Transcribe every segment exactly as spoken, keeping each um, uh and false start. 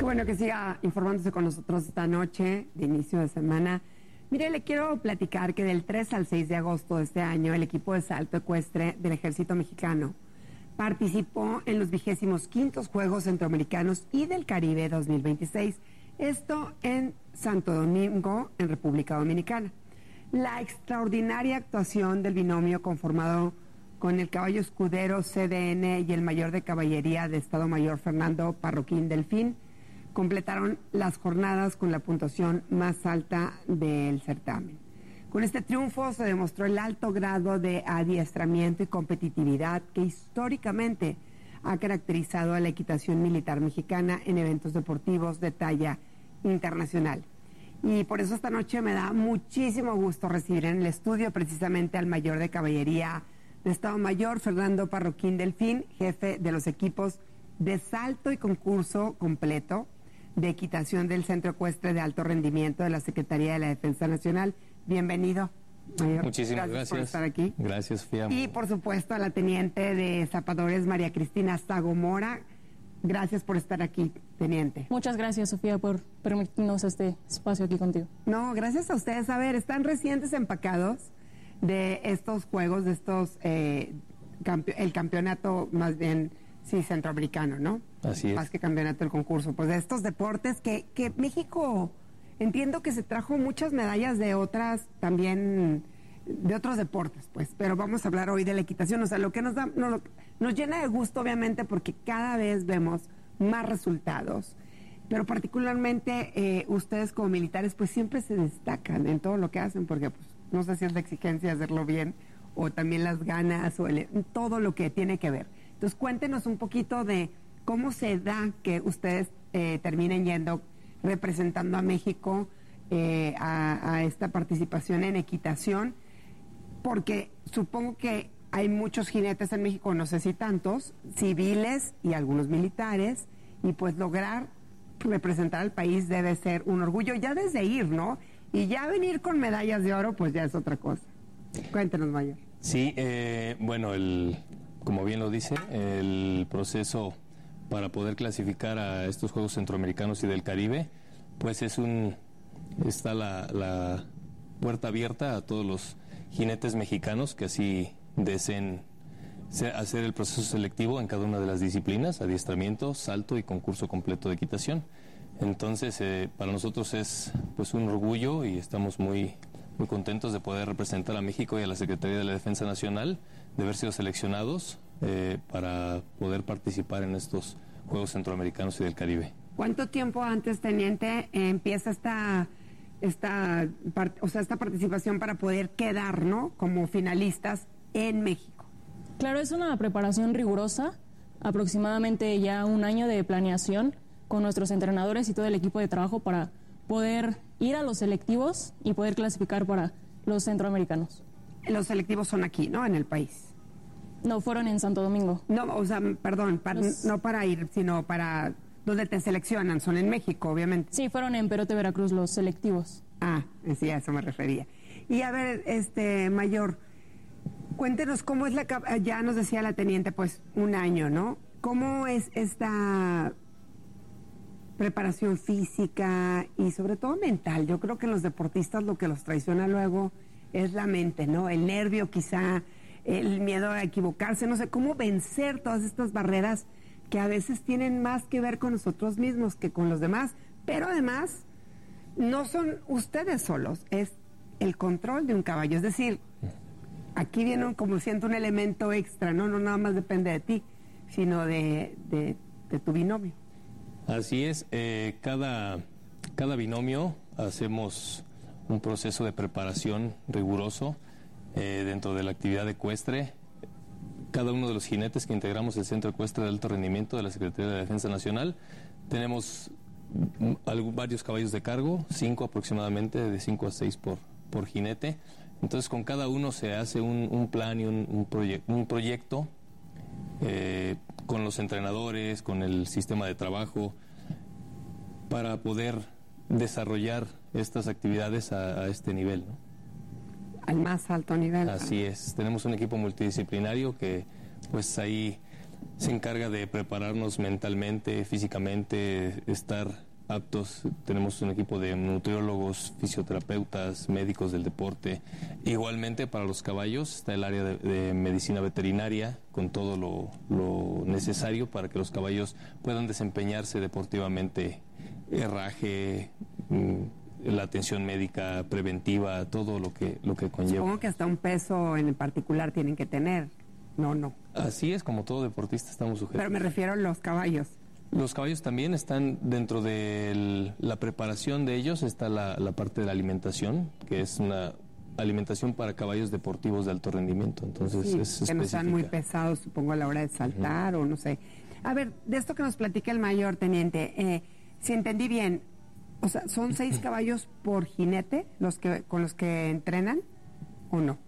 bueno que siga informándose con nosotros esta noche de inicio de semana. Mire, le quiero platicar que del tres al seis de agosto de este año el equipo de salto ecuestre del Ejército Mexicano participó en los vigésimos quintos Juegos Centroamericanos y del Caribe dos mil veintiséis. Esto en Santo Domingo, en República Dominicana. La extraordinaria actuación del binomio conformado con el caballo escudero C D N y el mayor de caballería de Estado Mayor Fernando Parroquín Delfín completaron las jornadas con la puntuación más alta del certamen. Con este triunfo se demostró el alto grado de adiestramiento y competitividad que históricamente ha caracterizado a la equitación militar mexicana en eventos deportivos de talla internacional. Y por eso esta noche me da muchísimo gusto recibir en el estudio precisamente al mayor de caballería de Estado Mayor, Fernando Parroquín Delfín, jefe de los equipos de salto y concurso completo de equitación del Centro Ecuestre de Alto Rendimiento de la Secretaría de la Defensa Nacional. Bienvenido, mayor. Muchísimas gracias, gracias por estar aquí. Gracias, Fia. Y por supuesto a la teniente de zapadores María Cristina Sagomora. Gracias por estar aquí, teniente. Muchas gracias, Sofía, por permitirnos este espacio aquí contigo. No, gracias a ustedes. A ver, están recientes empacados de estos juegos, de estos, eh, campe el campeonato más bien, sí, centroamericano, ¿no? Así es. Más que campeonato del concurso. Pues de estos deportes que, que México, entiendo que se trajo muchas medallas de otras, también de otros deportes, pues. Pero vamos a hablar hoy de la equitación. O sea, lo que nos da, nos, nos llena de gusto, obviamente, porque cada vez vemos más resultados. Pero particularmente eh, ustedes como militares, pues siempre se destacan en todo lo que hacen, porque pues no sé si es la exigencia de hacerlo bien, o también las ganas, o el, todo lo que tiene que ver. Entonces, cuéntenos un poquito de cómo se da que ustedes eh, terminen yendo, representando a México eh, a, a esta participación en equitación, porque supongo que hay muchos jinetes en México, no sé si tantos, civiles y algunos militares, y pues lograr representar al país debe ser un orgullo, ya desde ir, ¿no? Y ya venir con medallas de oro, pues ya es otra cosa. Cuéntenos, mayor. Sí, eh, bueno, el, como bien lo dice, el proceso para poder clasificar a estos Juegos Centroamericanos y del Caribe, pues es un, está la, la puerta abierta a todos los jinetes mexicanos que así deseen hacer el proceso selectivo en cada una de las disciplinas, adiestramiento, salto y concurso completo de equitación. Entonces, eh, para nosotros es pues un orgullo y estamos muy, muy contentos de poder representar a México y a la Secretaría de la Defensa Nacional, de haber sido seleccionados eh, para poder participar en estos Juegos Centroamericanos y del Caribe. ¿Cuánto tiempo antes, teniente, eh, empieza esta, esta, part o sea, esta participación para poder quedar, ¿no?, como finalistas en México? Claro, es una preparación rigurosa, aproximadamente ya un año de planeación con nuestros entrenadores y todo el equipo de trabajo para poder ir a los selectivos y poder clasificar para los centroamericanos. Los selectivos son aquí, ¿no?, en el país. No, fueron en Santo Domingo. No, o sea, perdón, para, los... no para ir, sino para donde te seleccionan, son en México, obviamente. Sí, fueron en Perote, Veracruz, los selectivos. Ah, sí, a eso me refería. Y a ver, este, mayor, cuéntenos cómo es la, ya nos decía la teniente, pues un año, ¿no? ¿Cómo es esta preparación física y sobre todo mental? Yo creo que los deportistas lo que los traiciona luego es la mente, ¿no? El nervio quizá, el miedo a equivocarse, no sé, cómo vencer todas estas barreras que a veces tienen más que ver con nosotros mismos que con los demás, pero además no son ustedes solos, es el control de un caballo, es decir, aquí viene como siento un elemento extra, no, no nada más depende de ti, sino de, de, de tu binomio. Así es, eh, cada, cada binomio hacemos un proceso de preparación riguroso eh, dentro de la actividad ecuestre. Cada uno de los jinetes que integramos el Centro Ecuestre de Alto Rendimiento de la Secretaría de la Defensa Nacional, tenemos varios caballos de cargo, cinco aproximadamente, de cinco a seis por, por jinete. Entonces con cada uno se hace un, un plan y un, un, proye un proyecto eh, con los entrenadores, con el sistema de trabajo, para poder desarrollar estas actividades a, a este nivel, ¿no? Al más alto nivel. Así es, tenemos un equipo multidisciplinario que pues ahí se encarga de prepararnos mentalmente, físicamente, estar aptos. Tenemos un equipo de nutriólogos, fisioterapeutas, médicos del deporte. Igualmente para los caballos está el área de, de medicina veterinaria con todo lo, lo necesario para que los caballos puedan desempeñarse deportivamente, herraje, la atención médica preventiva, todo lo que lo que conlleva. Supongo que hasta un peso en particular tienen que tener. No, no. Así es, como todo deportista estamos sujetos. Pero me refiero a los caballos. Los caballos también están dentro de el, la preparación de ellos, está la, la parte de la alimentación, que es una alimentación para caballos deportivos de alto rendimiento. Entonces Sí, es que no están muy específica. pesados, supongo, a la hora de saltar o no sé. A ver, de esto que nos platica el mayor teniente, eh, si entendí bien, o sea, ¿son seis caballos por jinete los que con los que entrenan o no?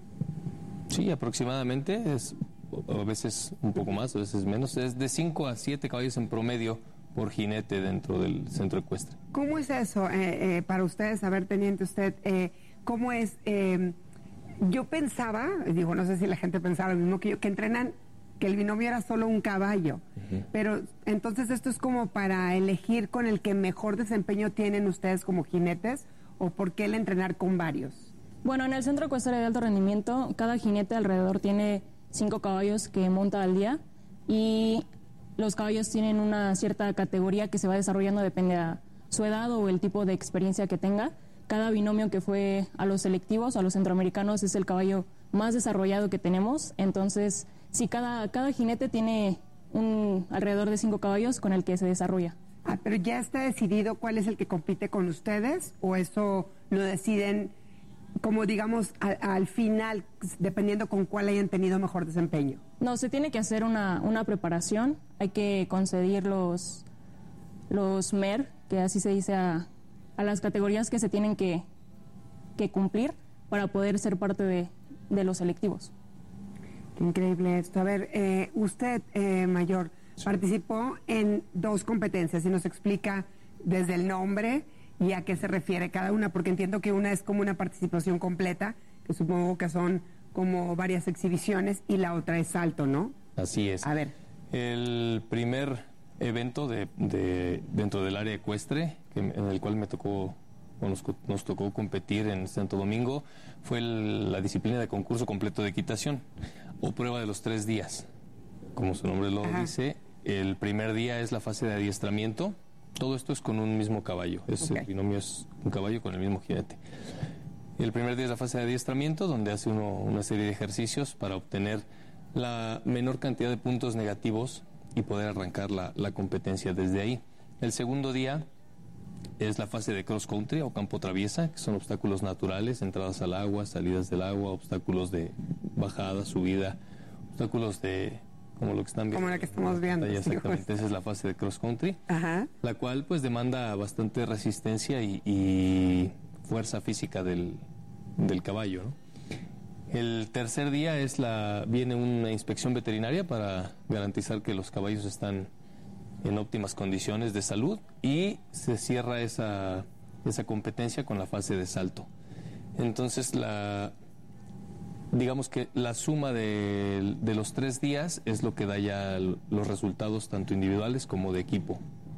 Sí, aproximadamente, es a veces un poco más, a veces menos, es de cinco a siete caballos en promedio por jinete dentro del centro ecuestre. ¿Cómo es eso eh, eh, para ustedes? A ver, teniente, usted, eh, ¿cómo es? Eh, yo pensaba, digo, no sé si la gente pensaba lo mismo que yo, que entrenan, que el binomio era solo un caballo, uh-huh. Pero entonces esto es como para elegir con el que mejor desempeño tienen ustedes como jinetes, ¿o por qué el entrenar con varios? Bueno, en el centro ecuestre de alto rendimiento, cada jinete alrededor tiene cinco caballos que monta al día y los caballos tienen una cierta categoría que se va desarrollando, depende a su edad o el tipo de experiencia que tenga. Cada binomio que fue a los selectivos, a los centroamericanos, es el caballo más desarrollado que tenemos. Entonces, sí, cada, cada jinete tiene un alrededor de cinco caballos con el que se desarrolla. Ah, pero ya está decidido cuál es el que compite con ustedes, o eso lo deciden como digamos a, al final, dependiendo con cuál hayan tenido mejor desempeño. No, se tiene que hacer una, una preparación, hay que conceder los, los M E R, que así se dice, a, a las categorías que se tienen que, que cumplir para poder ser parte de, de los selectivos. Qué increíble esto. A ver, eh, usted, eh, mayor, participó en dos competencias y nos explica desde el nombre y a qué se refiere cada una, porque entiendo que una es como una participación completa, que supongo que son como varias exhibiciones, y la otra es salto, ¿no? Así es. A ver. El primer evento de, de dentro del área ecuestre, que, en el cual me tocó, o nos, nos tocó competir en Santo Domingo, fue el, la disciplina de concurso completo de equitación, o prueba de los tres días. Como su nombre lo Ajá. dice, el primer día es la fase de adiestramiento. Todo esto es con un mismo caballo, es, okay. El binomio es un caballo con el mismo jinete. El primer día es la fase de adiestramiento, donde hace uno una serie de ejercicios para obtener la menor cantidad de puntos negativos y poder arrancar la, la competencia desde ahí. El segundo día es la fase de cross country o campo traviesa, que son obstáculos naturales, entradas al agua, salidas del agua, obstáculos de bajada, subida, obstáculos de... como lo que están viendo. Como la que estamos viendo. Exactamente, esa es la fase de cross country, Ajá. La cual pues demanda bastante resistencia y, y fuerza física del, del caballo, ¿no? El tercer día es la viene una inspección veterinaria para garantizar que los caballos están en óptimas condiciones de salud, y se cierra esa, esa competencia con la fase de salto. Entonces la digamos que la suma de, de los tres días es lo que da ya los resultados tanto individuales como de equipo.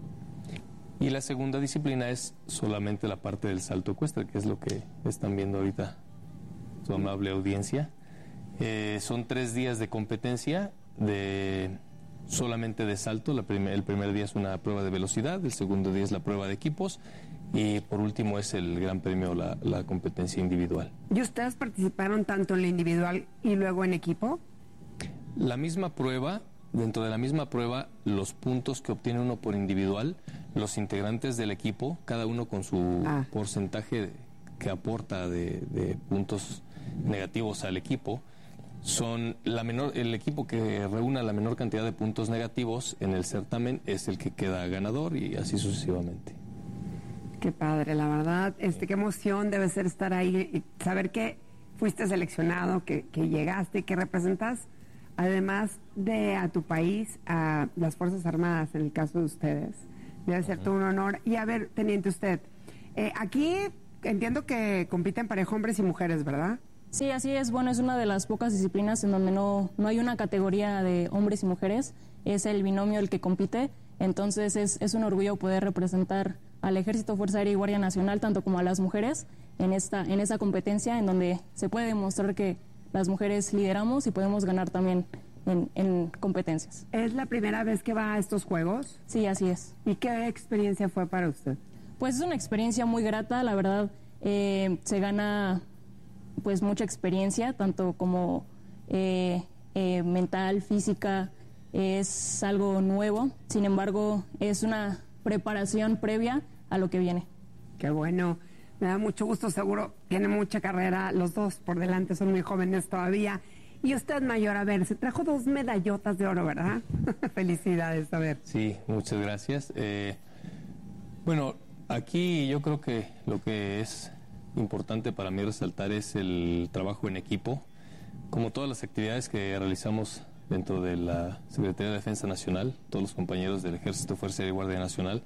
Y la segunda disciplina es solamente la parte del salto ecuestre, que es lo que están viendo ahorita su amable audiencia. Eh, son tres días de competencia de solamente de salto. La prim- el primer día es una prueba de velocidad, el segundo día es la prueba de equipos, y por último es el gran premio, la, la competencia individual. ¿Y ustedes participaron tanto en la individual y luego en equipo? La misma prueba, dentro de la misma prueba, los puntos que obtiene uno por individual, los integrantes del equipo, cada uno con su ah. porcentaje que aporta de, de puntos negativos al equipo, son la menor, el equipo que reúna la menor cantidad de puntos negativos en el certamen es el que queda ganador, y así sucesivamente. Qué padre, la verdad, este, qué emoción debe ser estar ahí y saber que fuiste seleccionado, que, que llegaste, que representas, además de a tu país, a las Fuerzas Armadas, en el caso de ustedes. Debe ser todo un honor. Y a ver, teniente, usted, eh, aquí entiendo que compiten parejo hombres y mujeres, ¿verdad? Sí, así es. Bueno, es una de las pocas disciplinas en donde no, no hay una categoría de hombres y mujeres. Es el binomio el que compite. Entonces es, es un orgullo poder representar al Ejército, Fuerza Aérea y Guardia Nacional, tanto como a las mujeres, en esta, en esa competencia en donde se puede demostrar que las mujeres lideramos y podemos ganar también en, en competencias. ¿Es la primera vez que va a estos Juegos? Sí, así es. ¿Y qué experiencia fue para usted? Pues es una experiencia muy grata, la verdad. Eh, se gana pues mucha experiencia, tanto como eh, eh, mental, física, es algo nuevo. Sin embargo, es una preparación previa a lo que viene. Qué bueno, me da mucho gusto, seguro tiene mucha carrera, los dos por delante son muy jóvenes todavía. Y usted, mayor, a ver, se trajo dos medallotas de oro, ¿verdad? Felicidades, a ver. Sí, muchas gracias. Eh, bueno, aquí yo creo que lo que es importante para mí resaltar es el trabajo en equipo. Como todas las actividades que realizamos dentro de la Secretaría de Defensa Nacional, todos los compañeros del Ejército, Fuerza Aérea y Guardia Nacional,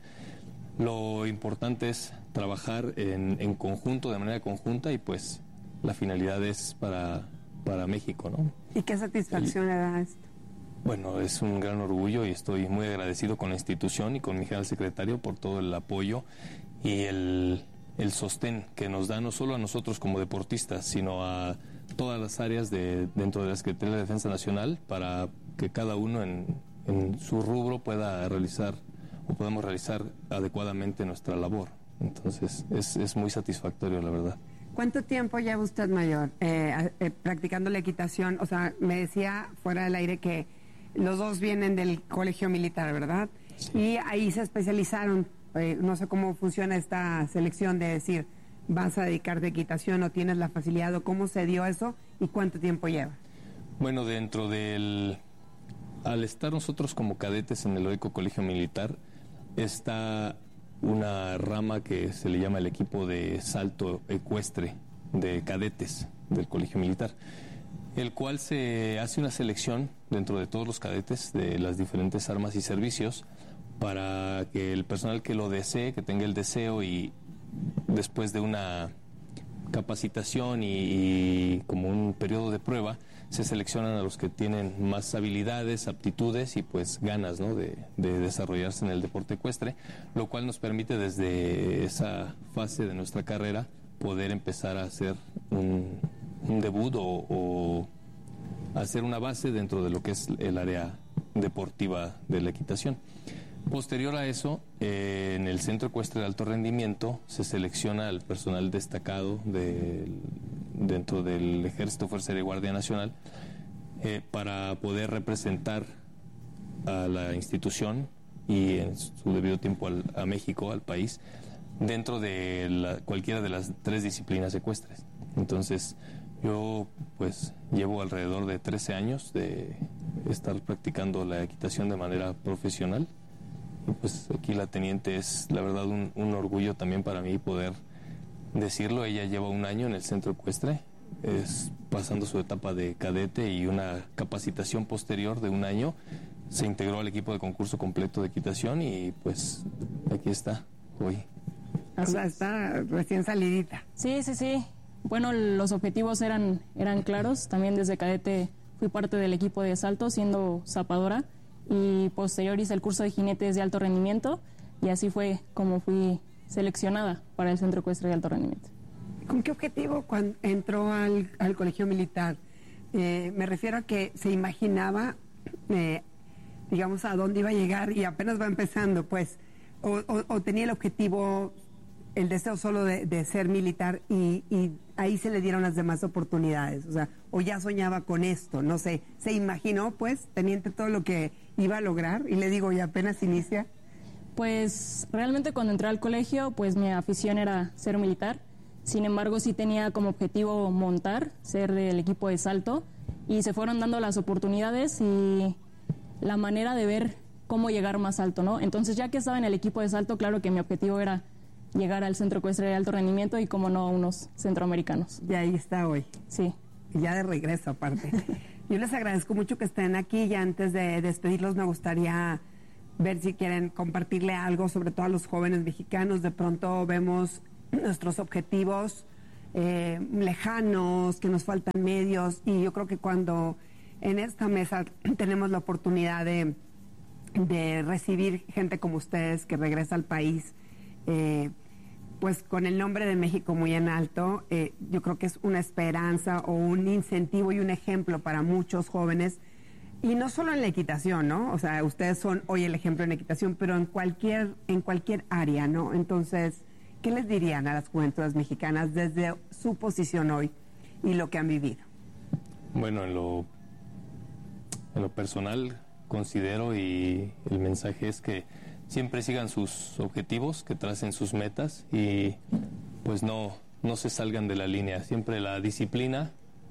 lo importante es trabajar en, en conjunto, de manera conjunta, y pues la finalidad es para, para México, ¿no? ¿Y qué satisfacción y, le da esto? Bueno, es un gran orgullo y estoy muy agradecido con la institución y con mi general secretario por todo el apoyo y el, el sostén que nos da no solo a nosotros como deportistas, sino a todas las áreas de, dentro de la Secretaría de Defensa Nacional, para que cada uno en, en su rubro pueda realizar o podamos realizar adecuadamente nuestra labor. Entonces es, es muy satisfactorio, la verdad. ¿Cuánto tiempo lleva usted, mayor, eh, eh, practicando la equitación? O sea, me decía fuera del aire que los dos vienen del colegio militar, ¿verdad? Sí. Y ahí se especializaron. Eh, no sé cómo funciona esta selección de decir, vas a dedicarte a equitación o tienes la facilidad, o cómo se dio eso y cuánto tiempo lleva. Bueno, dentro del... Al estar nosotros como cadetes en el heroico colegio militar, está una rama que se le llama el equipo de salto ecuestre de cadetes del colegio militar, el cual se hace una selección dentro de todos los cadetes de las diferentes armas y servicios para que el personal que lo desee, que tenga el deseo, y después de una capacitación y, y como un periodo de prueba, se seleccionan a los que tienen más habilidades, aptitudes y pues ganas, ¿no?, de, de desarrollarse en el deporte ecuestre, lo cual nos permite desde esa fase de nuestra carrera poder empezar a hacer un, un debut o, o hacer una base dentro de lo que es el área deportiva de la equitación. Posterior a eso, eh, en el Centro Ecuestre de Alto Rendimiento se selecciona al personal destacado de, dentro del Ejército, Fuerza Aérea y Guardia Nacional eh, para poder representar a la institución y en su debido tiempo al, a México, al país, dentro de la, cualquiera de las tres disciplinas ecuestres. Entonces, yo pues llevo alrededor de trece años de estar practicando la equitación de manera profesional. Y pues aquí la teniente es, la verdad, un, un orgullo también para mí poder decirlo. Ella lleva un año en el centro ecuestre, es pasando su etapa de cadete, y una capacitación posterior de un año se integró al equipo de concurso completo de equitación y pues aquí está hoy. O sea, está recién salidita. Sí, sí, sí. Bueno, los objetivos eran, eran claros. También desde cadete fui parte del equipo de salto siendo zapadora, y posterior hice el curso de jinetes de alto rendimiento, y así fue como fui seleccionada para el Centro Ecuestre de Alto Rendimiento. ¿Con qué objetivo cuando entró al, al colegio militar? Eh, me refiero a que se imaginaba, eh, digamos, a dónde iba a llegar y apenas va empezando, pues, o, o, o tenía el objetivo, el deseo solo de, de ser militar, y, y ahí se le dieron las demás oportunidades, o sea, o ya soñaba con esto, no sé, se imaginó, pues, teniente todo lo que iba a lograr, y le digo, y apenas inicia. Pues realmente cuando entré al colegio, pues mi afición era ser militar. Sin embargo, sí tenía como objetivo montar, ser del equipo de salto, y se fueron dando las oportunidades y la manera de ver cómo llegar más alto, ¿no? Entonces, ya que estaba en el equipo de salto, claro que mi objetivo era llegar al Centro Ecuestre de Alto Rendimiento y, como no, a unos centroamericanos. Y ahí está hoy. Sí. Y ya de regreso, aparte. Yo les agradezco mucho que estén aquí, y antes de despedirlos me gustaría ver si quieren compartirle algo, sobre todo a los jóvenes mexicanos. De pronto vemos nuestros objetivos eh, lejanos, que nos faltan medios, y yo creo que cuando en esta mesa tenemos la oportunidad de, de recibir gente como ustedes que regresa al país, eh, pues con el nombre de México muy en alto, eh, yo creo que es una esperanza o un incentivo y un ejemplo para muchos jóvenes, y no solo en la equitación, ¿no? O sea, ustedes son hoy el ejemplo en equitación, pero en cualquier, en cualquier área, ¿no? Entonces, ¿qué les dirían a las juventudes mexicanas desde su posición hoy y lo que han vivido? Bueno, en lo, en lo personal considero, y el mensaje es que siempre sigan sus objetivos, que tracen sus metas y pues no, no se salgan de la línea. Siempre la disciplina,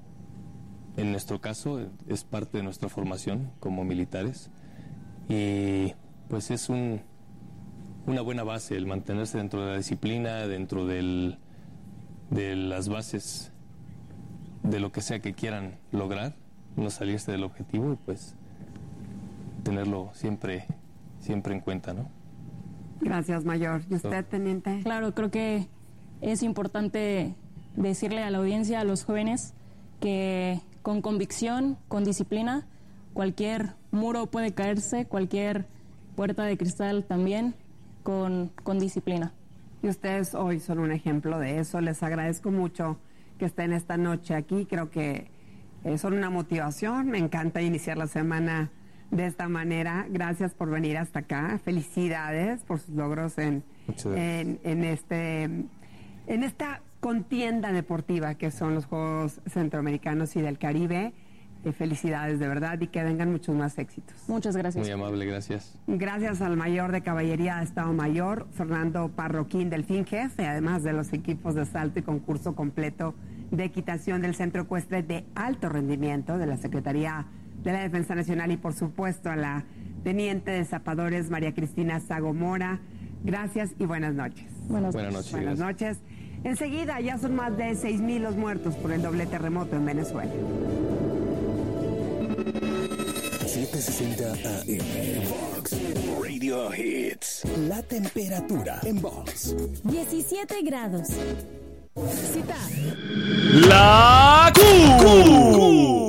en nuestro caso, es parte de nuestra formación como militares, y pues es un, una buena base el mantenerse dentro de la disciplina, dentro del, de las bases de lo que sea que quieran lograr, no salirse del objetivo y pues tenerlo siempre, siempre en cuenta, ¿no? Gracias, Mayor. ¿Y usted, teniente? Claro, creo que es importante decirle a la audiencia, a los jóvenes, que con convicción, con disciplina, cualquier muro puede caerse, cualquier puerta de cristal también, con, con disciplina. Y ustedes hoy son un ejemplo de eso. Les agradezco mucho que estén esta noche aquí. Creo que eh, son una motivación. Me encanta iniciar la semana de esta manera. Gracias por venir hasta acá. Felicidades por sus logros en, en, en, este, en esta contienda deportiva que son los Juegos Centroamericanos y del Caribe. Eh, felicidades de verdad y que vengan muchos más éxitos. Muchas gracias. Muy amable, gracias. Gracias al mayor de Caballería de Estado Mayor, Fernando Parroquín Delfín, jefe, además de los equipos de salto y concurso completo de equitación del Centro Ecuestre de Alto Rendimiento de la Secretaría de la Defensa Nacional, y por supuesto a la teniente de zapadores María Cristina Sagomora. Gracias y buenas noches. Buenas, buenas noches. Buenas noches. Enseguida ya son más de seis mil los muertos por el doble terremoto en Venezuela. setecientos sesenta A M Vox Radio Hits. La temperatura en Vox: diecisiete grados. Cita. La Q.